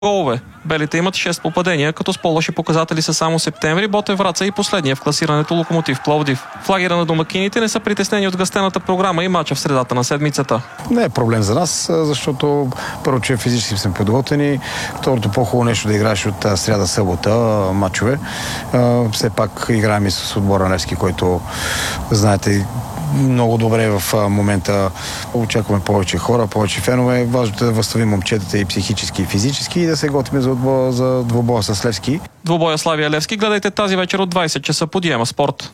голове. Белите имат 6 попадения, като с по-лоши показатели са само септември, Ботев Враца и последния в класирането Локомотив Пловдив. В лагера на домакините не са притеснени от гъстената програма и мача в средата на седмицата. Не е проблем за нас, защото първо, че физически сме подготвени, второто по-хубаво нещо да играеш от сряда-събота мачове. Все пак играем и с отбора Левски, който знаете много добре в момента. Очакваме повече хора, повече фенове. Важното е да възстановим момчетата и психически, и физически и да се готвим за двубоя с Левски. Двубоя Славия Левски гледайте тази вечер от 20 часа по Диема Спорт.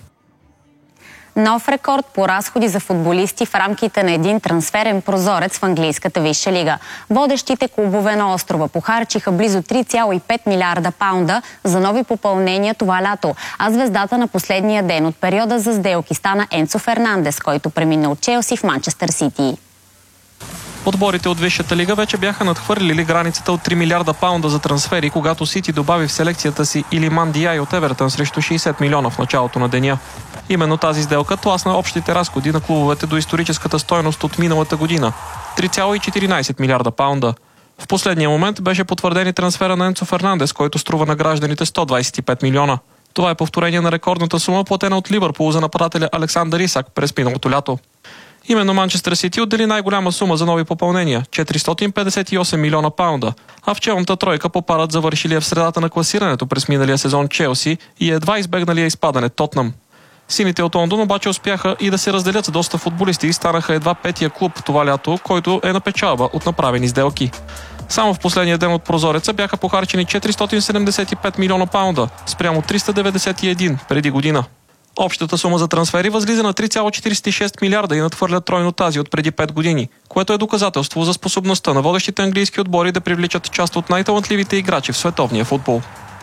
Нов рекорд по разходи за футболисти в рамките на един трансферен прозорец в английската висша лига. Водещите клубове на острова похарчиха близо 3,5 милиарда паунда за нови попълнения това лято, а звездата на последния ден от периода за сделки стана Енцо Фернандес, който премина от Челси в Манчестър Сити. Отборите от Висшата лига вече бяха надхвърлили границата от 3 милиарда паунда за трансфери, когато Сити добави в селекцията си Илиман Диай от Евертън срещу 60 милиона в началото на деня. Именно тази сделка тласна общите разходи на клубовете до историческата стойност от миналата година – 3,14 милиарда паунда. В последния момент беше потвърден и трансфера на Енцо Фернандес, който струва на гражданите 125 милиона. Това е повторение на рекордната сума, платена от Ливърпул за нападателя Александър Исак през миналото лято. Именно Манчестър Сити отдели най-голяма сума за нови попълнения – 458 милиона паунда, а в челната тройка попадат завършилия в средата на класирането през миналия сезон Челси и едва избегналия изпадане Тотнъм. Сините от Лондон обаче успяха и да се разделят с доста футболисти и станаха едва петия клуб това лято, който е на печалба от направени сделки. Само в последния ден от прозореца бяха похарчени 475 милиона паунда, спрямо 391 преди година. Общата сума за трансфери възлиза на 3,46 милиарда и надхвърля тройно тази от преди 5 години, което е доказателство за способността на водещите английски отбори да привличат част от най-талантливите играчи в световния футбол.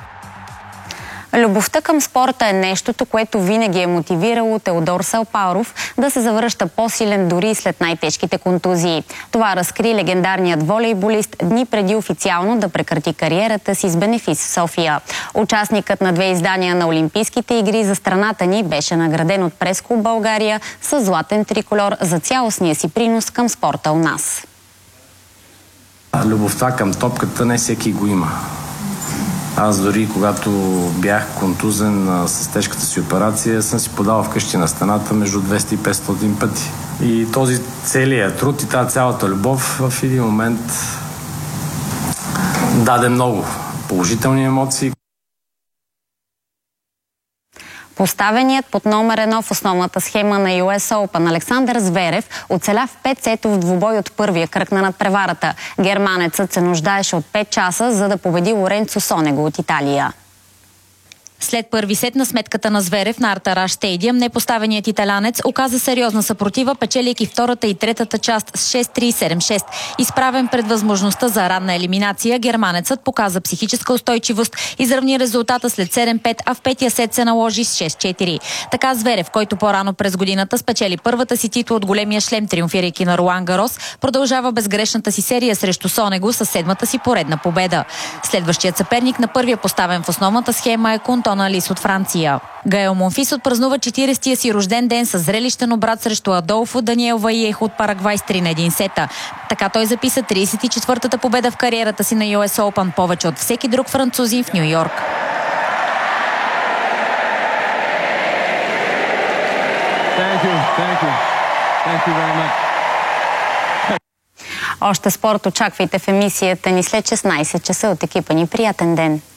Любовта към спорта е нещото, което винаги е мотивирало Теодор Салпаров да се завръща по-силен дори след най-тежките контузии. Това разкри легендарният волейболист дни преди официално да прекрати кариерата си с бенефис в София. Участникът на 2 издания на Олимпийските игри за страната ни беше награден от Прес-клуб България с златен триколор за цялостния си принос към спорта у нас. Любовта към топката не всеки го има. Аз дори когато бях контузен с тежката си операция, съм си подал вкъщи на стената между 200 и 500 пъти. И този целият труд и тази цялата любов в един момент даде много положителни емоции. Поставеният под номер 1 в основната схема на US Open Александър Зверев оцеля в 5-сетов двубой от първия кръг на надпреварата. Германецът се нуждаеше от 5 часа, за да победи Лоренцо Сонего от Италия. След първи сет на сметката на Зверев на Артараш Стейдиъм, непоставеният италянец оказа сериозна съпротива, печелейки втората и третата част с 6-3-7-6. Изправен пред възможността за ранна елиминация, германецът показа психическа устойчивост, изравни резултата след 7-5, а в петия сет се наложи с 6-4. Така Зверев, който по-рано през годината спечели първата си титла от големия шлем, триумфирайки на Руан Гарос, продължава безгрешната си серия срещу Сонего със 7-та си поредна победа. Следващият съперник на първия поставен в основната схема е Контон Алис от Франция. Гаел Монфис отпразнува 40-тия си рожден ден с зрелищен обрат срещу Адолфо Даниел Ваиех от Парагвай с 3-1 сета. Така той записа 34-та победа в кариерата си на US Open, повече от всеки друг французин в Ню Йорк. Още спорт очаквайте в емисията ни след 16 часа от екипа ни. Приятен ден!